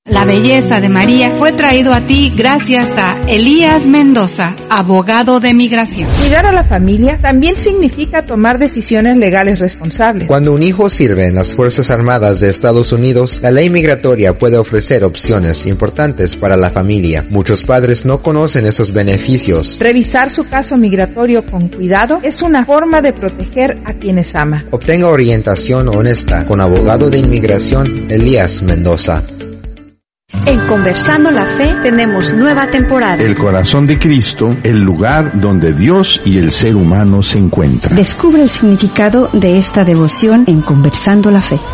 La belleza de María fue traído a ti gracias a Elías Mendoza, abogado de migración. Cuidar a la familia también significa tomar decisiones legales responsables. Cuando un hijo sirve en las Fuerzas Armadas de Estados Unidos, la ley migratoria puede ofrecer opciones importantes para la familia. Muchos padres no conocen esos beneficios. Revisar su caso migratorio con cuidado es una forma de proteger a quienes ama. Obtenga orientación honesta con abogado de inmigración Elías Mendoza. En Conversando la Fe tenemos nueva temporada. El corazón de Cristo, el lugar donde Dios y el ser humano se encuentran. Descubre el significado de esta devoción en Conversando la Fe.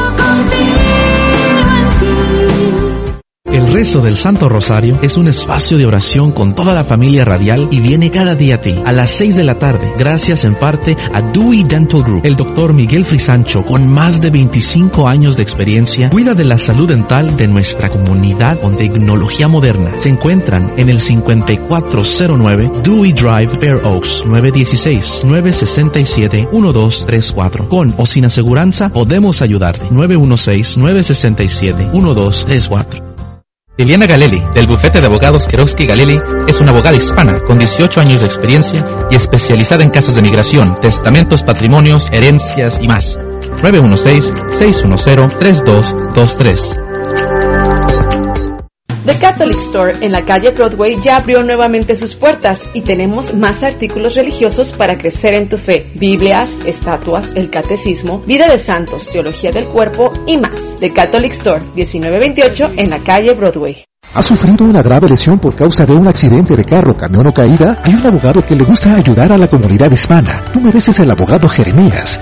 El rezo del Santo Rosario es un espacio de oración con toda la familia radial y viene cada día a ti, a las 6 de la tarde, gracias en parte a Dewey Dental Group. El doctor Miguel Frisancho, con más de 25 años de experiencia, cuida de la salud dental de nuestra comunidad con tecnología moderna. Se encuentran en el 5409 Dewey Drive, Fair Oaks, 916-967-1234. Con o sin aseguranza, podemos ayudarte. 916-967-1234. Liliana Galelli, del bufete de abogados Kerovsky Galelli, es una abogada hispana con 18 años de experiencia y especializada en casos de migración, testamentos, patrimonios, herencias y más. 916-610-3223. The Catholic Store en la calle Broadway ya abrió nuevamente sus puertas y tenemos más artículos religiosos para crecer en tu fe. Biblias, estatuas, el catecismo, vida de santos, teología del cuerpo y más. The Catholic Store, 1928 en la calle Broadway. ¿Has sufrido una grave lesión por causa de un accidente de carro, camión o caída? Hay un abogado que le gusta ayudar a la comunidad hispana. Tú mereces el abogado Jeremías.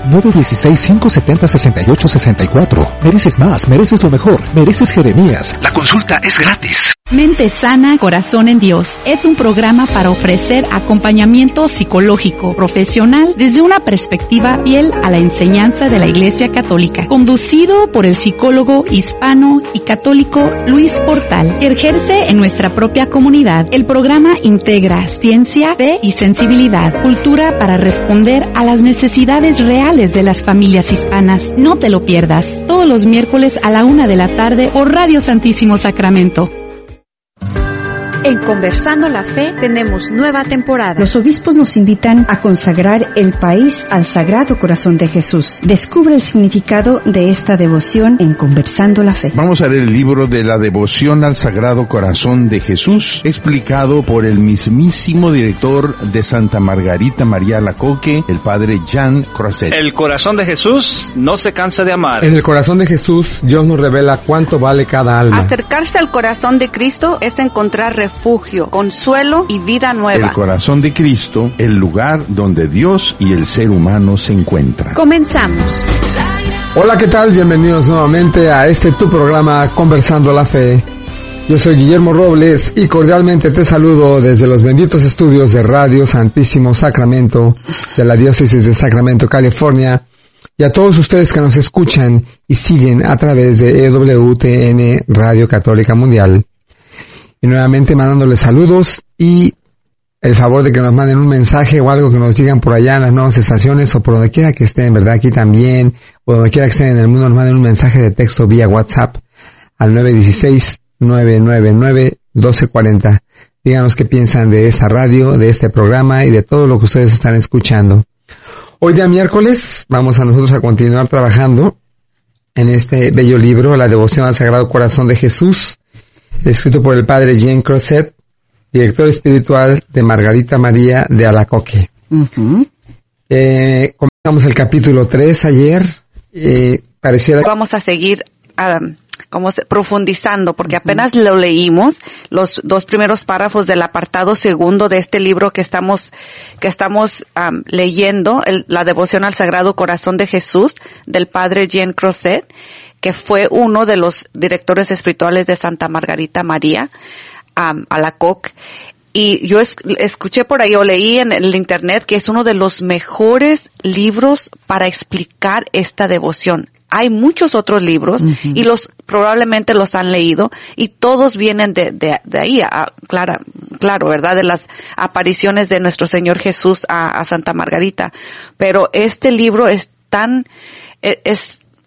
916-570-6864. Mereces más, mereces lo mejor. Mereces Jeremías. La consulta es gratis. Mente Sana, Corazón en Dios es un programa para ofrecer acompañamiento psicológico profesional desde una perspectiva fiel a la enseñanza de la Iglesia Católica, conducido por el psicólogo hispano y católico Luis Portal. Ejerce en nuestra propia comunidad. El programa integra ciencia, fe y sensibilidad, cultura para responder a las necesidades reales de las familias hispanas. No te lo pierdas, todos los miércoles a la 1 de la tarde por Radio Santísimo Sacramento. En Conversando la Fe tenemos nueva temporada. Los obispos nos invitan a consagrar el país al Sagrado Corazón de Jesús. Descubre el significado de esta devoción en Conversando la Fe. Vamos a leer el libro de la devoción al Sagrado Corazón de Jesús, explicado por el mismísimo director de Santa Margarita María Alacoque, el padre Jean Crozet. El corazón de Jesús no se cansa de amar. En el corazón de Jesús, Dios nos revela cuánto vale cada alma. Acercarse al corazón de Cristo es encontrar refugio, consuelo y vida nueva. El corazón de Cristo, el lugar donde Dios y el ser humano se encuentran. Comenzamos. Hola, ¿qué tal? Bienvenidos nuevamente a tu programa Conversando la Fe. Yo soy Guillermo Robles y cordialmente te saludo desde los benditos estudios de Radio Santísimo Sacramento de la Diócesis de Sacramento, California, y a todos ustedes que nos escuchan y siguen a través de EWTN Radio Católica Mundial. Y nuevamente mandándoles saludos y el favor de que nos manden un mensaje o algo que nos digan por allá en las nuevas estaciones o por donde quiera que estén, ¿verdad? Aquí también, o donde quiera que estén en el mundo, nos manden un mensaje de texto vía WhatsApp al 916-999-1240. Díganos qué piensan de esta radio, de este programa y de todo lo que ustedes están escuchando. Hoy día miércoles vamos a nosotros a continuar trabajando en este bello libro, La Devoción al Sagrado Corazón de Jesús, escrito por el padre Jean Crozet, director espiritual de Margarita María de Alacoque. Comenzamos el capítulo 3 ayer. Pareciera... Vamos a seguir profundizando, porque apenas lo leímos, los dos primeros párrafos del apartado segundo de este libro que estamos leyendo, la Devoción al Sagrado Corazón de Jesús, del padre Jean Crozet, que fue uno de los directores espirituales de Santa Margarita María Alacoque. Y yo escuché por ahí o leí en el internet que es uno de los mejores libros para explicar esta devoción. Hay muchos otros libros y probablemente los han leído y todos vienen de ahí, claro, ¿verdad? De las apariciones de nuestro Señor Jesús a Santa Margarita. Pero este libro es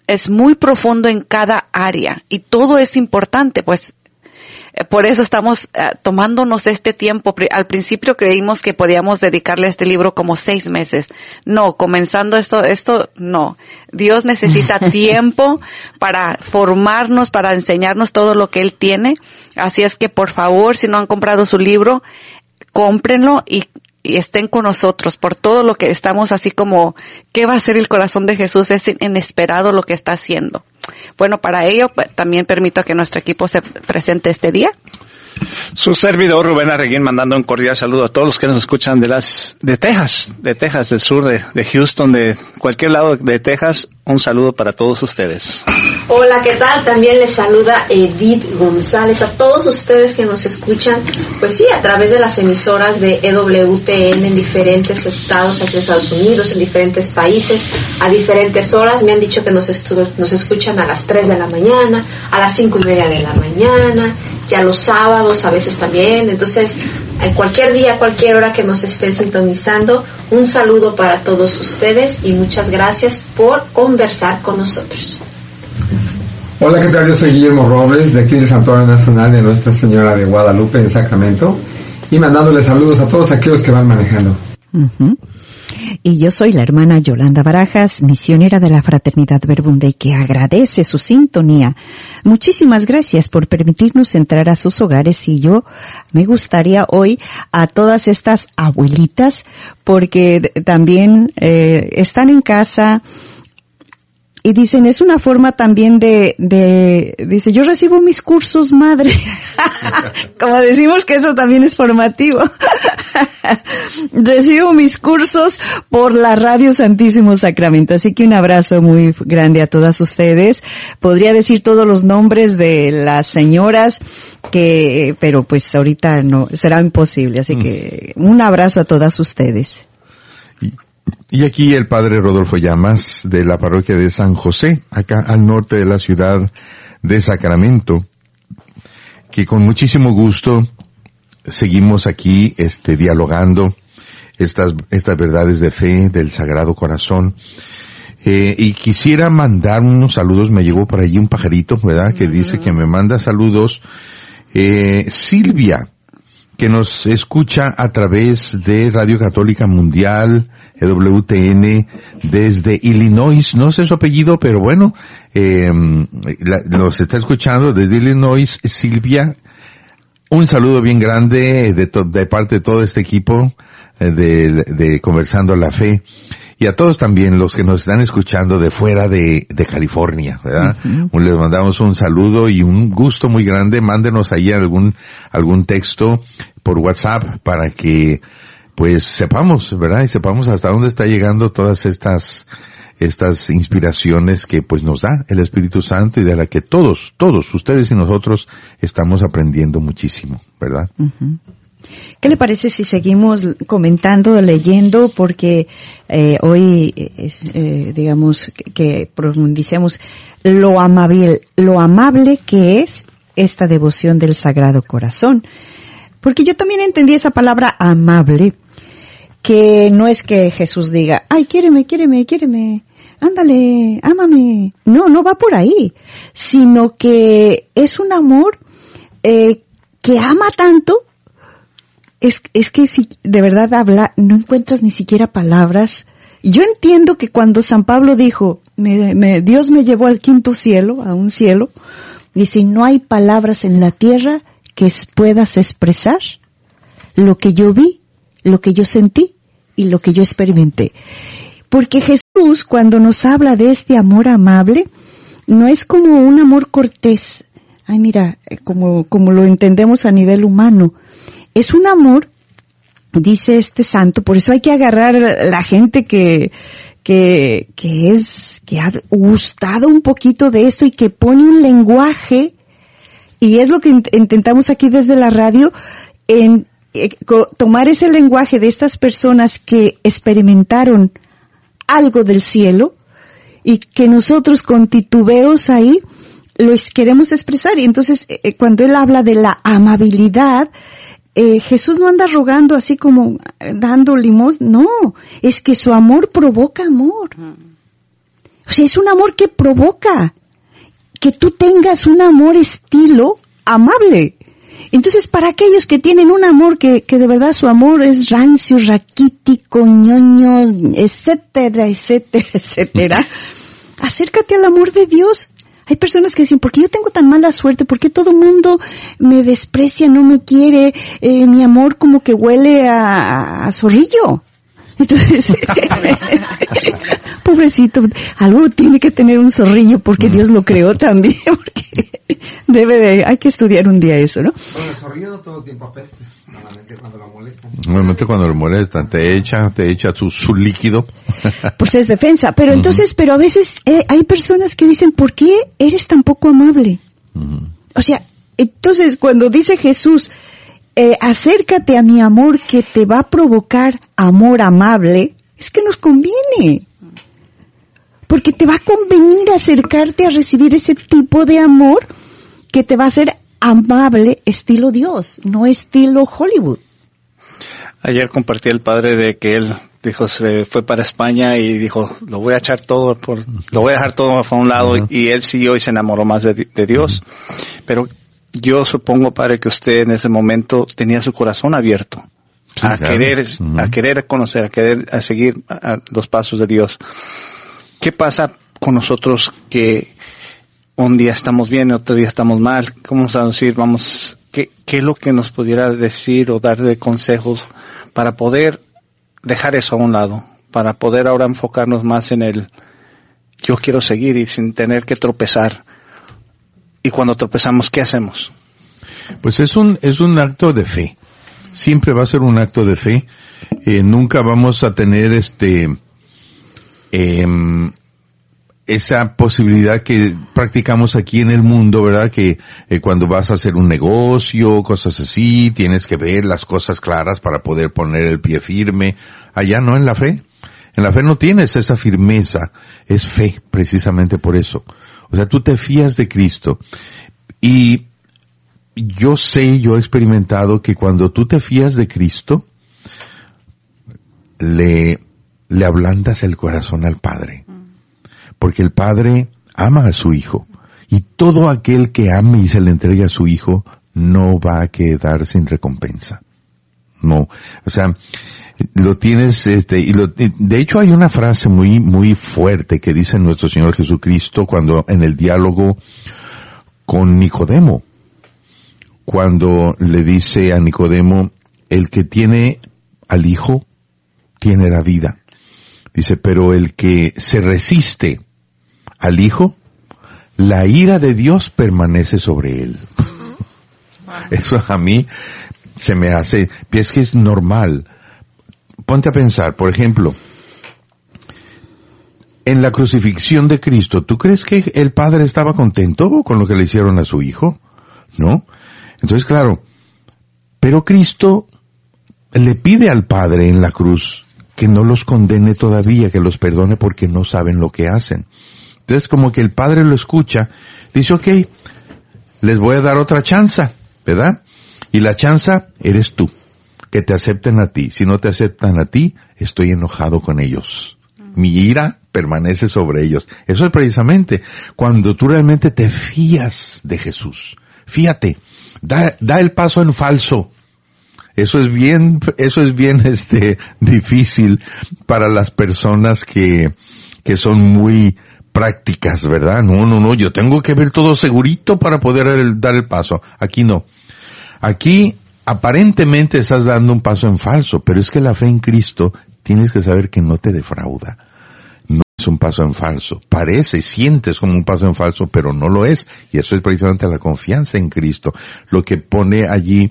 es muy profundo en cada área y todo es importante, pues por eso estamos tomándonos este tiempo. Al principio creímos que podíamos dedicarle a este libro como 6 meses. No, comenzando esto no. Dios necesita tiempo para formarnos, para enseñarnos todo lo que Él tiene. Así es que, por favor, si no han comprado su libro, cómprenlo y estén con nosotros por todo lo que estamos así como, ¿qué va a hacer el corazón de Jesús? Es inesperado lo que está haciendo. Bueno, para ello también permito que nuestro equipo se presente este día. Su servidor Rubén Arreguín, mandando un cordial saludo a todos los que nos escuchan de Texas, del sur de Houston, de cualquier lado de Texas. Un saludo para todos ustedes. Hola, ¿qué tal? También les saluda Edith González. A todos ustedes que nos escuchan, pues sí, a través de las emisoras de EWTN en diferentes estados aquí en Estados Unidos, en diferentes países, a diferentes horas. Me han dicho que nos escuchan a las 3 de la mañana, a las 5:30 de la mañana, ya los sábados a veces también. Entonces, en cualquier día, cualquier hora que nos estén sintonizando, un saludo para todos ustedes y muchas gracias por conversar con nosotros. Hola, ¿qué tal? Yo soy Guillermo Robles, de aquí del Santuario Nacional de Nuestra Señora de Guadalupe, en Sacramento, y mandándoles saludos a todos aquellos que van manejando. Y yo soy la hermana Yolanda Barajas, misionera de la Fraternidad Verbum, que agradece su sintonía. Muchísimas gracias por permitirnos entrar a sus hogares, y yo me gustaría hoy a todas estas abuelitas, porque también están en casa y dicen, es una forma también dice, yo recibo mis cursos, madre. Como decimos que eso también es formativo. Recibo mis cursos por la Radio Santísimo Sacramento. Así que un abrazo muy grande a todas ustedes. Podría decir todos los nombres de las señoras, pero pues ahorita no, será imposible. Así que un abrazo a todas ustedes. Y aquí el padre Rodolfo Llamas, de la parroquia de San José, acá al norte de la ciudad de Sacramento, que con muchísimo gusto seguimos aquí dialogando estas verdades de fe del Sagrado Corazón. Y quisiera mandar unos saludos. Me llegó por allí un pajarito, ¿verdad?, que dice que me manda saludos. Silvia, que nos escucha a través de Radio Católica Mundial, EWTN, desde Illinois. No sé su apellido, pero bueno, nos está escuchando desde Illinois. Silvia, un saludo bien grande de parte de todo este equipo de Conversando la Fe. Y a todos también los que nos están escuchando de fuera de California, ¿verdad? Uh-huh. Les mandamos un saludo y un gusto muy grande. Mándenos ahí algún texto por WhatsApp para que pues sepamos, ¿verdad? Y sepamos hasta dónde está llegando todas estas inspiraciones que pues nos da el Espíritu Santo y de la que todos ustedes y nosotros estamos aprendiendo muchísimo, ¿verdad? Uh-huh. ¿Qué le parece si seguimos comentando, leyendo? Porque hoy digamos que profundicemos lo amable que es esta devoción del Sagrado Corazón. Porque yo también entendí esa palabra amable, que no es que Jesús diga, ay, quiéreme, ándale, ámame. No va por ahí, sino que es un amor que ama tanto. Es que si de verdad no encuentras ni siquiera palabras. Yo entiendo que cuando San Pablo dijo, Dios me llevó al quinto cielo, a un cielo, dice, no hay palabras en la tierra que puedas expresar lo que yo vi, lo que yo sentí y lo que yo experimenté. Porque Jesús, cuando nos habla de este amor amable, no es como un amor cortés, ay mira, como lo entendemos a nivel humano. Es un amor, dice este santo, por eso hay que agarrar a la gente que ha gustado un poquito de esto y que pone un lenguaje, y es lo que intentamos aquí desde la radio, tomar ese lenguaje de estas personas que experimentaron algo del cielo y que nosotros con titubeos ahí los queremos expresar. Y entonces cuando él habla de la amabilidad, Jesús no anda rogando así como dando limosna, no, es que su amor provoca amor. O sea, es un amor que provoca que tú tengas un amor estilo amable. Entonces, para aquellos que tienen un amor que de verdad su amor es rancio, raquítico, ñoño, etcétera, etcétera, etcétera, acércate al amor de Dios. Hay personas que dicen, ¿por qué yo tengo tan mala suerte? ¿Por qué todo el mundo me desprecia, no me quiere? Mi amor como que huele a zorrillo. Entonces, pobrecito, algo tiene que tener un zorrillo porque Dios lo creó también, porque hay que estudiar un día eso, ¿no? Bueno, el zorrillo no todo el tiempo apesta, normalmente cuando lo molestan. Normalmente cuando lo molestan, te echa su líquido. Pues es defensa, pero entonces, pero a veces hay personas que dicen, ¿por qué eres tan poco amable? O sea, entonces cuando dice Jesús, acércate a mi amor que te va a provocar amor amable, es que nos conviene. Porque te va a convenir acercarte a recibir ese tipo de amor que te va a hacer amable estilo Dios, no estilo Hollywood. Ayer compartí el padre de que él dijo, se fue para España y dijo, lo voy a echar todo, lo voy a dejar todo a un lado, y él siguió y se enamoró más de Dios. Pero yo supongo, padre, que usted en ese momento tenía su corazón abierto a querer conocer, a seguir los pasos de Dios. ¿Qué pasa con nosotros que un día estamos bien y otro día estamos mal? ¿Cómo vamos a decir, qué es lo que nos pudiera decir o dar de consejos para poder dejar eso a un lado, para poder ahora enfocarnos más en el yo quiero seguir y sin tener que tropezar? Y cuando tropezamos, ¿qué hacemos? Pues es un acto de fe. Siempre va a ser un acto de fe. Nunca vamos a tener esa posibilidad que practicamos aquí en el mundo, ¿verdad? Que cuando vas a hacer un negocio, cosas así, tienes que ver las cosas claras para poder poner el pie firme. Allá no, en la fe. En la fe no tienes esa firmeza. Es fe, precisamente por eso. O sea, tú te fías de Cristo. Y yo he experimentado que cuando tú te fías de Cristo, le ablandas el corazón al Padre. Porque el Padre ama a su Hijo. Y todo aquel que ame y se le entregue a su Hijo no va a quedar sin recompensa. No. O sea, lo tienes, de hecho hay una frase muy, muy fuerte que dice nuestro Señor Jesucristo cuando en el diálogo con Nicodemo, cuando le dice a Nicodemo, el que tiene al Hijo tiene la vida. Dice, pero el que se resiste al Hijo, la ira de Dios permanece sobre él. Eso a mí se me hace, es que es normal. Ponte a pensar, por ejemplo, en la crucifixión de Cristo, ¿tú crees que el Padre estaba contento con lo que le hicieron a su Hijo? ¿No? Entonces, claro, pero Cristo le pide al Padre en la cruz que no los condene todavía, que los perdone porque no saben lo que hacen. Entonces, como que el Padre lo escucha, dice, ok, les voy a dar otra chance, ¿verdad? Y la chance eres tú, que te acepten a ti. Si no te aceptan a ti, estoy enojado con ellos. Mi ira permanece sobre ellos. Eso es precisamente cuando tú realmente te fías de Jesús. Fíjate, da el paso en falso. Eso es bien difícil para las personas que son muy prácticas, ¿verdad? No, yo tengo que ver todo segurito para poder dar el paso. Aquí no. Aquí aparentemente estás dando un paso en falso, pero es que la fe en Cristo tienes que saber que no te defrauda. No es un paso en falso. Sientes como un paso en falso, pero no lo es. Y eso es precisamente la confianza en Cristo. Lo que pone allí,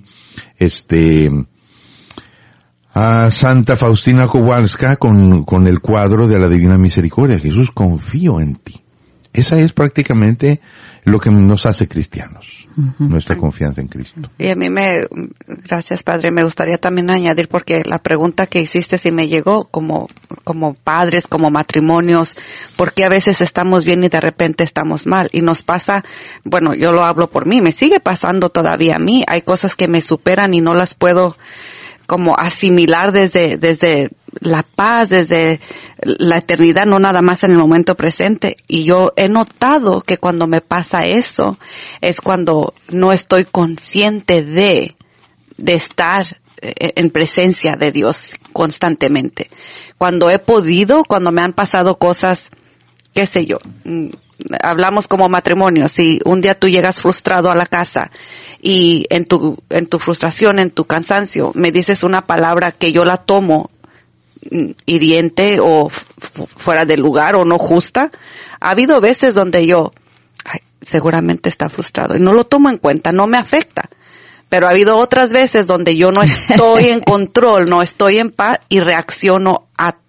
a Santa Faustina Kowalska con el cuadro de la Divina Misericordia. Jesús, confío en ti. Esa es prácticamente lo que nos hace cristianos, nuestra confianza en Cristo. Y a mí gracias Padre, me gustaría también añadir, porque la pregunta que hiciste sí me llegó como padres, como matrimonios, porque a veces estamos bien y de repente estamos mal, y nos pasa, bueno, yo lo hablo por mí, me sigue pasando todavía a mí, hay cosas que me superan y no las puedo como asimilar desde la paz desde la eternidad, no nada más en el momento presente. Y yo he notado que cuando me pasa eso es cuando no estoy consciente de estar en presencia de Dios constantemente. Cuando he podido, cuando me han pasado cosas, qué sé yo, hablamos como matrimonio, si un día tú llegas frustrado a la casa y en tu frustración, en tu cansancio, me dices una palabra que yo la tomo hiriente o fuera de lugar o no justa, ha habido veces donde yo, seguramente está frustrado y no lo tomo en cuenta, no me afecta. Pero ha habido otras veces donde yo no estoy en control, no estoy en paz y reacciono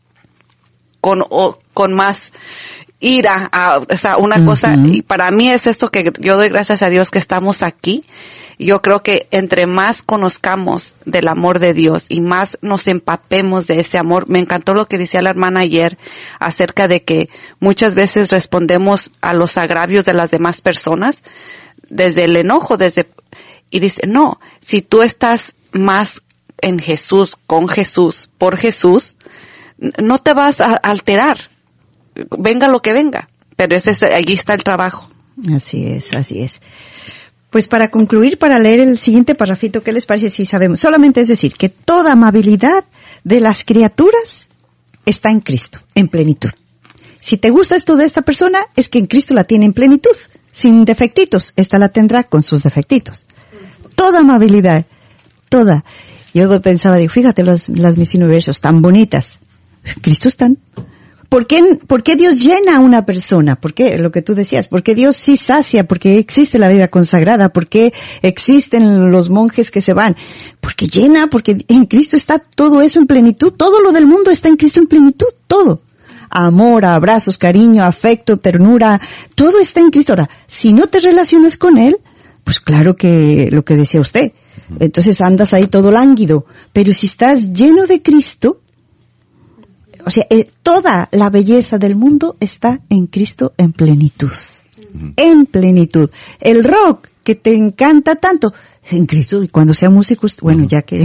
con más ira, o sea, una cosa, y para mí es esto que yo doy gracias a Dios que estamos aquí. Yo creo que entre más conozcamos del amor de Dios y más nos empapemos de ese amor, me encantó lo que decía la hermana ayer acerca de que muchas veces respondemos a los agravios de las demás personas desde el enojo, y dice, no, si tú estás más en Jesús, con Jesús, por Jesús, no te vas a alterar, venga lo que venga, pero allí está el trabajo. Así es. Pues para concluir, para leer el siguiente parrafito, ¿qué les parece si sabemos? Solamente es decir, que toda amabilidad de las criaturas está en Cristo, en plenitud. Si te gusta esto de esta persona, es que en Cristo la tiene en plenitud, sin defectitos. Esta la tendrá con sus defectitos. Toda amabilidad, toda. Yo pensaba, fíjate las mis universos tan bonitas. Cristo están. ¿Por qué Dios llena a una persona? ¿Por qué? Lo que tú decías. ¿Por qué Dios sí sacia? ¿Por qué existe la vida consagrada? ¿Por qué existen los monjes que se van? Porque llena, porque en Cristo está todo eso en plenitud. Todo lo del mundo está en Cristo en plenitud. Todo. Amor, abrazos, cariño, afecto, ternura. Todo está en Cristo. Ahora, si no te relacionas con Él, pues claro que lo que decía usted. Entonces andas ahí todo lánguido. Pero si estás lleno de Cristo, o sea, toda la belleza del mundo está en Cristo en plenitud. En plenitud. El rock que te encanta tanto, en Cristo, y cuando sea músico, bueno, ya que...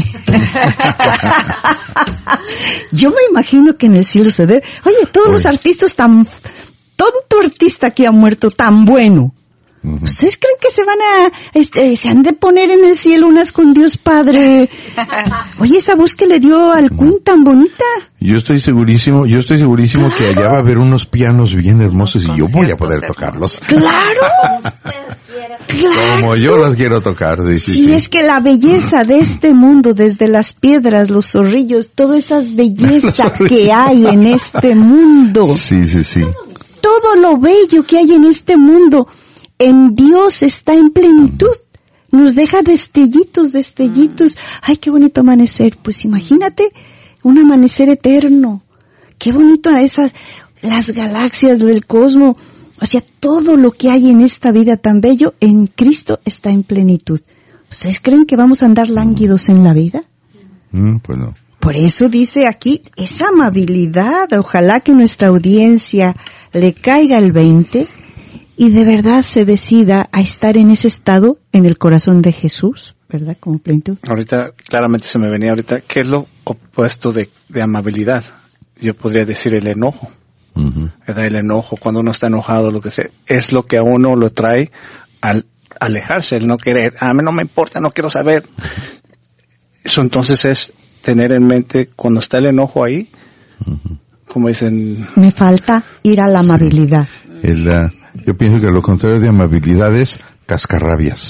Yo me imagino que en el cielo se ve, oye, todos los artistas tonto artista que ha muerto tan bueno. ¿Ustedes creen que se han de poner en el cielo unas con Dios Padre? Oye, esa voz que le dio al Queen tan bonita. Yo estoy segurísimo que allá va a haber unos pianos bien hermosos y yo voy a poder tocarlos. ¡Claro! Como yo los quiero tocar. Sí. Es que la belleza de este mundo, desde las piedras, los zorrillos, toda esa belleza que hay en este mundo. Sí. Todo lo bello que hay en este mundo, en Dios está en plenitud. Nos deja destellitos. Ay, qué bonito amanecer. Pues imagínate un amanecer eterno. Qué bonito las galaxias del cosmos. O sea, todo lo que hay en esta vida tan bello, en Cristo está en plenitud. ¿Ustedes creen que vamos a andar lánguidos en la vida? Pues no. Por eso dice aquí, esa amabilidad. Ojalá que nuestra audiencia le caiga el 20 y de verdad se decida a estar en ese estado en el corazón de Jesús, ¿verdad? Como plenitud. Ahorita, claramente se me venía ahorita, ¿qué es lo opuesto de amabilidad? Yo podría decir el enojo. ¿Verdad? El enojo, cuando uno está enojado, lo que sea, es lo que a uno lo trae al alejarse, el no querer. A mí no me importa, no quiero saber. Eso entonces es tener en mente, cuando está el enojo ahí, como dicen... Me falta ir a la amabilidad. Yo pienso que lo contrario de amabilidad es cascarrabias.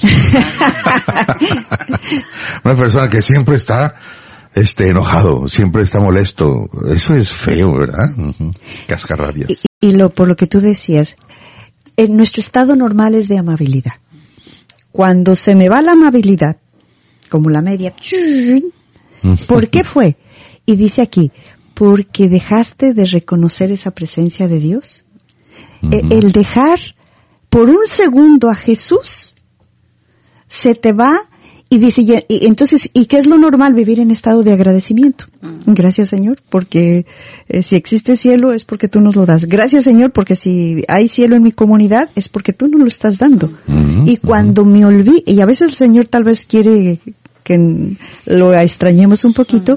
Una persona que siempre está enojado, siempre está molesto, eso es feo, ¿verdad? Cascarrabias. Y por lo que tú decías, nuestro estado normal es de amabilidad. Cuando se me va la amabilidad, como la media, ¿por qué fue? Y dice aquí, porque dejaste de reconocer esa presencia de Dios. El dejar por un segundo a Jesús, se te va y dice, y entonces, ¿y qué es lo normal? Vivir en estado de agradecimiento. Gracias, Señor, porque si existe cielo es porque tú nos lo das. Gracias, Señor, porque si hay cielo en mi comunidad es porque tú nos lo estás dando. Y cuando me olvido, y a veces el Señor tal vez quiere que lo extrañemos un poquito,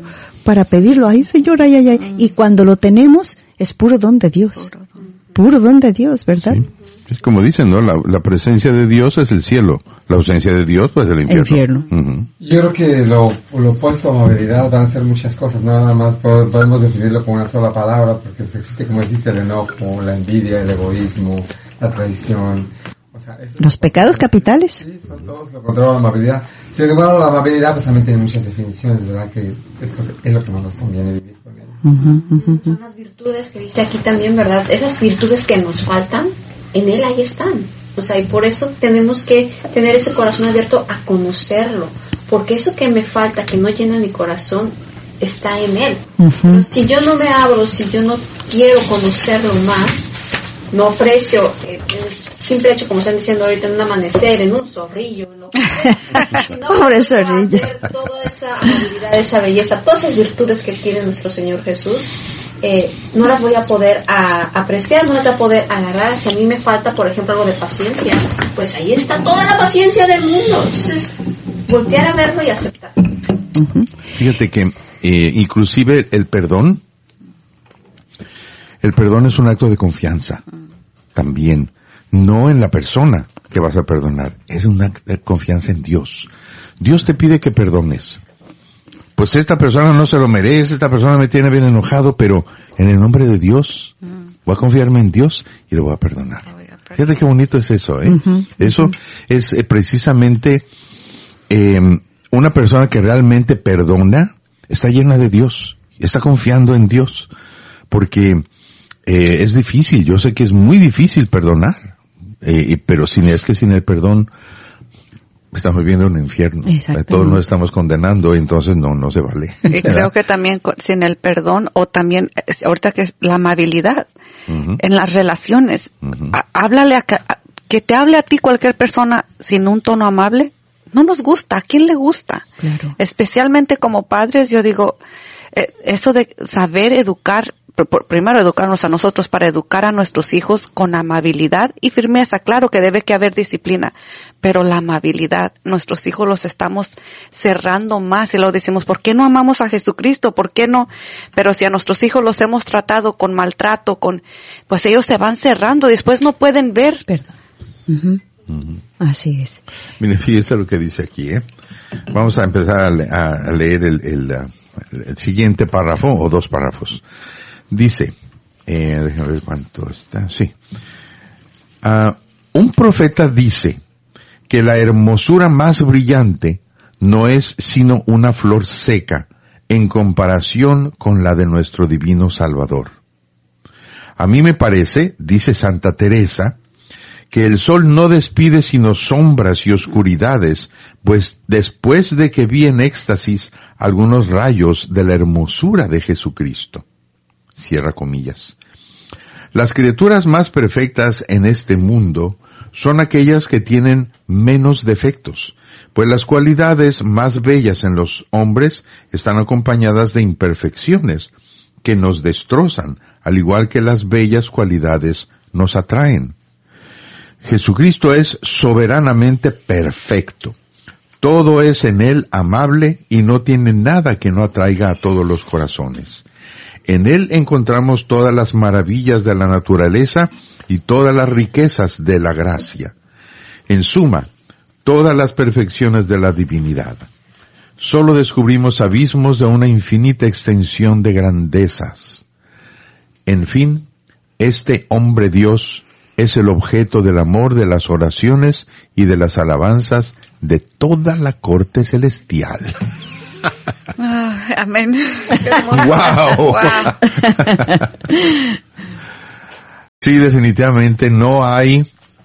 para pedirlo. Ay, Señor, ay. Y cuando lo tenemos, es puro don de Dios. Puro don de Dios, ¿verdad? Sí. Es como dicen, ¿no? La presencia de Dios es el cielo. La ausencia de Dios, pues, es el infierno. Uh-huh. Yo creo que lo opuesto a amabilidad van a ser muchas cosas. No nada más podemos definirlo con una sola palabra, porque existe, como dijiste, el enojo, la envidia, el egoísmo, la traición. O sea, los pecados capitales. Sí, son todos lo contrario a la amabilidad. Sin embargo, la amabilidad pues también tiene muchas definiciones, ¿verdad? Que es lo que más nos conviene vivir con ella. Son las virtudes que dice aquí también, ¿verdad? Esas virtudes que nos faltan, en Él ahí están. O sea, y por eso tenemos que tener ese corazón abierto a conocerlo. Porque eso que me falta, que no llena mi corazón, está en Él. Pero si yo no me abro, si yo no quiero conocerlo más, no aprecio el simple hecho, como están diciendo ahorita, en un amanecer, en un zorrillo, en lo que sea, no pobre zorrillo. Toda esa amabilidad, esa belleza, todas esas virtudes que tiene nuestro Señor Jesús, no las voy a poder apreciar, no las voy a poder agarrar. Si a mí me falta, por ejemplo, algo de paciencia, pues ahí está toda la paciencia del mundo. Entonces, voltear a verlo y aceptar. Fíjate que inclusive el perdón es un acto de confianza también, no en la persona que vas a perdonar, es un acto de confianza en Dios. Dios te pide que perdones. Pues esta persona no se lo merece, esta persona me tiene bien enojado, pero en el nombre de Dios voy a confiarme en Dios y lo voy a perdonar. Fíjate qué bonito es eso, ¿eh? Eso es precisamente una persona que realmente perdona, está llena de Dios, está confiando en Dios, porque es difícil, yo sé que es muy difícil perdonar, pero sin el perdón estamos viviendo un infierno. Todos nos estamos condenando, entonces no se vale. Y creo que también sin el perdón, o también ahorita que es la amabilidad en las relaciones, háblale que te hable a ti cualquier persona sin un tono amable, no nos gusta. ¿A quién le gusta? Claro. Especialmente como padres, yo digo, eso de saber educar, primero educarnos a nosotros para educar a nuestros hijos con amabilidad y firmeza. Claro que debe que haber disciplina, pero la amabilidad, nuestros hijos los estamos cerrando más y luego decimos, ¿por qué no amamos a Jesucristo? ¿Por qué no? Pero si a nuestros hijos los hemos tratado con maltrato, pues ellos se van cerrando, después no pueden ver. Perdón. Así es. Mire, fíjese lo que dice aquí, ¿eh? Vamos a empezar a leer el siguiente párrafo o dos párrafos. Dice, déjame ver cuánto está, sí. Un profeta dice que la hermosura más brillante no es sino una flor seca en comparación con la de nuestro divino Salvador. A mí me parece, dice Santa Teresa, que el sol no despide sino sombras y oscuridades, pues después de que vi en éxtasis algunos rayos de la hermosura de Jesucristo. Cierra comillas. Las criaturas más perfectas en este mundo son aquellas que tienen menos defectos, pues las cualidades más bellas en los hombres están acompañadas de imperfecciones que nos destrozan, al igual que las bellas cualidades nos atraen. Jesucristo es soberanamente perfecto. Todo es en Él amable y no tiene nada que no atraiga a todos los corazones. En Él encontramos todas las maravillas de la naturaleza y todas las riquezas de la gracia. En suma, todas las perfecciones de la divinidad. Solo descubrimos abismos de una infinita extensión de grandezas. En fin, este hombre Dios es el objeto del amor, de las oraciones y de las alabanzas de toda la corte celestial. Amén. ¡Wow! Sí, definitivamente no hay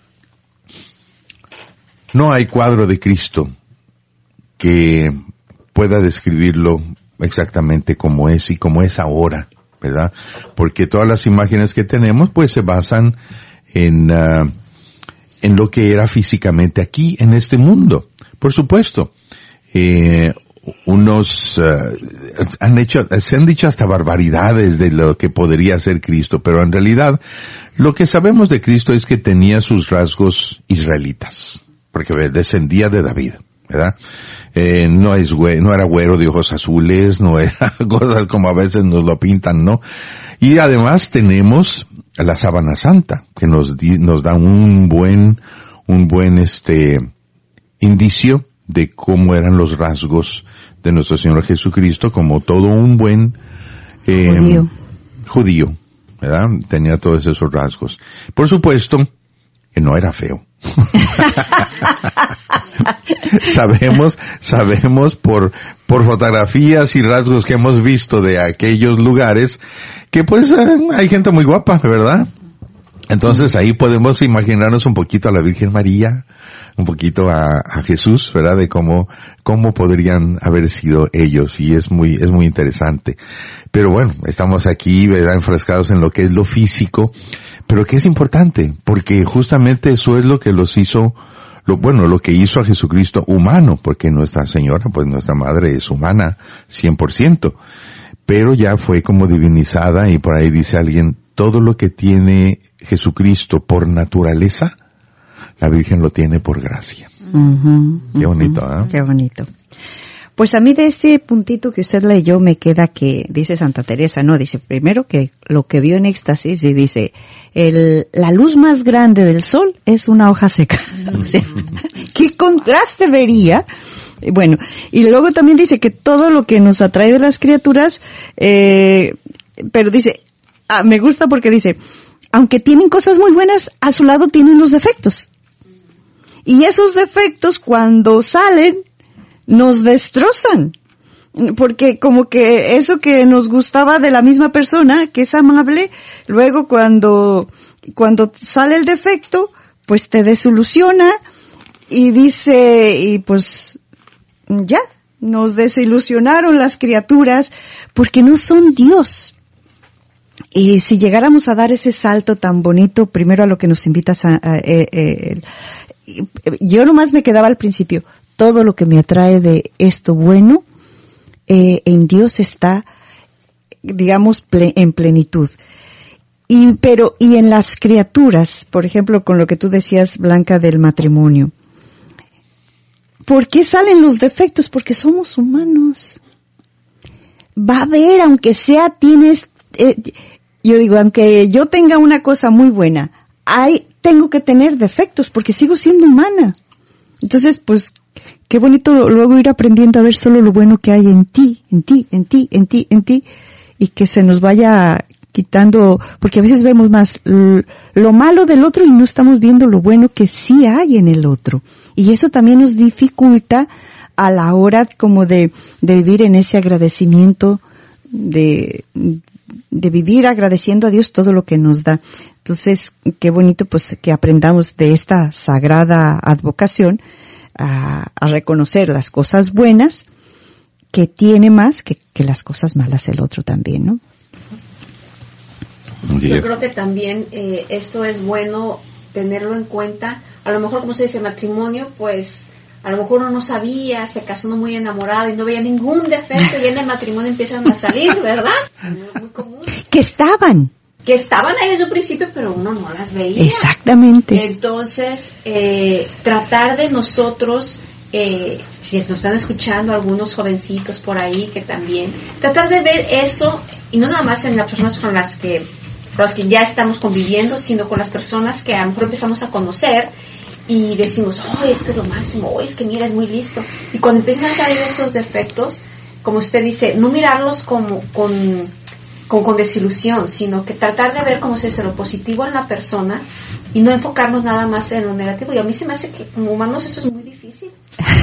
cuadro de Cristo que pueda describirlo exactamente como es y como es ahora, ¿verdad? Porque todas las imágenes que tenemos pues se basan en lo que era físicamente aquí, en este mundo. Por supuesto, se han dicho hasta barbaridades de lo que podría ser Cristo, pero en realidad lo que sabemos de Cristo es que tenía sus rasgos israelitas, porque descendía de David, ¿verdad? No era güero de ojos azules, no era cosas como a veces nos lo pintan, ¿no? Y además tenemos la sábana santa, que nos da un buen indicio de cómo eran los rasgos de nuestro Señor Jesucristo, como todo un buen judío, ¿verdad? Tenía todos esos rasgos. Por supuesto, que no era feo. Sabemos por fotografías y rasgos que hemos visto de aquellos lugares que pues hay gente muy guapa, ¿verdad? Entonces ahí podemos imaginarnos un poquito a la Virgen María, un poquito a Jesús, ¿verdad? De cómo podrían haber sido ellos, y es muy interesante. Pero bueno, estamos aquí, ¿verdad? Enfrascados en lo que es lo físico, pero que es importante, porque justamente eso es lo que los hizo, lo que hizo a Jesucristo humano, porque Nuestra Señora, pues nuestra Madre es humana 100%, pero ya fue como divinizada, y por ahí dice alguien, todo lo que tiene Jesucristo por naturaleza, la Virgen lo tiene por gracia. Qué bonito, ¿eh? Qué bonito. Pues a mí de este puntito que usted leyó me queda que, dice Santa Teresa, ¿no? Dice primero que lo que vio en éxtasis, y dice, la luz más grande del sol es una hoja seca. O sea, ¿qué contraste vería? Bueno, y luego también dice que todo lo que nos atrae de las criaturas, pero dice, me gusta porque dice, aunque tienen cosas muy buenas, a su lado tienen los defectos. Y esos defectos cuando salen, nos destrozan. Porque como que eso que nos gustaba de la misma persona, que es amable, luego cuando sale el defecto, pues te desilusiona y dice, y pues ya, nos desilusionaron las criaturas porque no son Dios. Y si llegáramos a dar ese salto tan bonito, primero a lo que nos invitas yo nomás me quedaba al principio, todo lo que me atrae de esto bueno, en Dios está, digamos, en plenitud. Y en las criaturas, por ejemplo, con lo que tú decías, Blanca, del matrimonio, ¿por qué salen los defectos? Porque somos humanos. Va a haber, aunque sea, yo digo, aunque yo tenga una cosa muy buena, tengo que tener defectos porque sigo siendo humana. Entonces, pues, qué bonito luego ir aprendiendo a ver solo lo bueno que hay en ti, y que se nos vaya quitando, porque a veces vemos más lo malo del otro y no estamos viendo lo bueno que sí hay en el otro. Y eso también nos dificulta a la hora como de vivir en ese agradecimiento, de vivir agradeciendo a Dios todo lo que nos da. Entonces, qué bonito pues que aprendamos de esta sagrada advocación a reconocer las cosas buenas que tiene más que las cosas malas el otro también, ¿no? Yo creo que también esto es bueno tenerlo en cuenta. A lo mejor, como se dice, matrimonio, pues a lo mejor uno no sabía, se casó uno muy enamorado y no veía ningún defecto, y en el matrimonio empiezan a salir, ¿verdad? Muy común. Que estaban ahí desde un principio, pero uno no las veía. Exactamente. Entonces, tratar de nosotros, si nos están escuchando algunos jovencitos por ahí que también, tratar de ver eso, y no nada más en las personas con las que ya estamos conviviendo, sino con las personas que a lo mejor empezamos a conocer y decimos, es que es lo máximo, es que mira, es muy listo. Y cuando empiezan a salir esos defectos, como usted dice, no mirarlos como con desilusión, sino que tratar de ver, como se dice, lo positivo en la persona y no enfocarnos nada más en lo negativo. Y a mí se me hace que como humanos eso es muy difícil.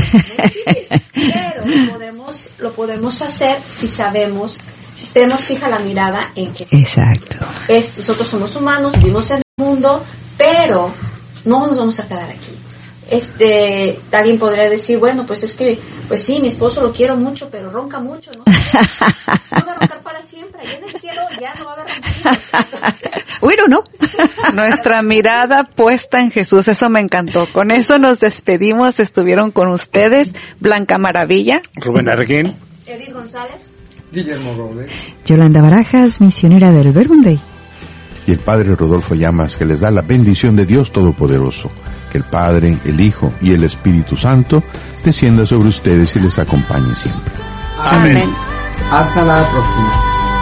Pero lo podemos hacer si sabemos, si tenemos fija la mirada en que exacto. Nosotros somos humanos, vivimos en el mundo, pero no nos vamos a quedar aquí. Alguien podría decir, bueno, pues es que, pues sí, mi esposo lo quiero mucho, pero ronca mucho, ¿no? No va a roncar para siempre, y en el cielo ya no va a haber ronquidos. Bueno, no. Nuestra mirada puesta en Jesús, eso me encantó. Con eso nos despedimos. Estuvieron con ustedes Blanca Maravilla, Rubén Arguín, Edith González, Guillermo Robles, Yolanda Barajas, misionera del Verbum Dei, y el Padre Rodolfo Llamas, que les da la bendición de Dios Todopoderoso, Que el Padre, el Hijo y el Espíritu Santo descienda sobre ustedes y les acompañe siempre. Amén. Hasta la próxima.